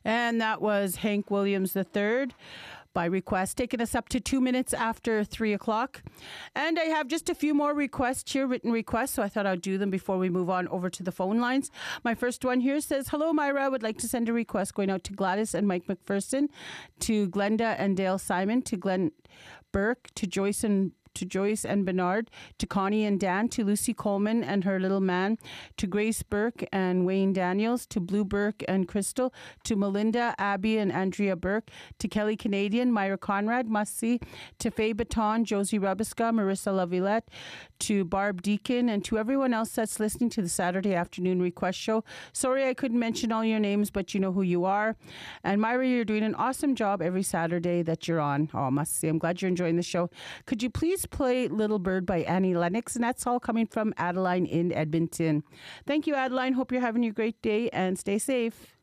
And that was Hank Williams III by request, taking us up to 2 minutes after 3 o'clock. And I have just a few more requests here, written requests, so I thought I'd do them before we move on over to the phone lines. My first one here says, hello, Myra. I would like to send a request going out to Gladys and Mike McPherson, to Glenda and Dale Simon, to Glenn Burke, to Joyce and Bernard, to Connie and Dan, to Lucy Coleman and her little man, to Grace Burke and Wayne Daniels, to Blue Burke and Crystal, to Melinda, Abby and Andrea Burke, to Kelly Canadian, Myra Conrad, Mussie, to Faye Baton, Josie Rubiska, Marissa Lavilette, to Barb Deacon, and to everyone else that's listening to the Saturday afternoon request show. Sorry I couldn't mention all your names, but you know who you are. And Myra, you're doing an awesome job every Saturday that you're on. Oh, I must say, I'm glad you're enjoying the show. Could you please play Little Bird by Annie Lennox? And that's all coming from Adeline in Edmonton. Thank you, Adeline. Hope you're having a great day and stay safe.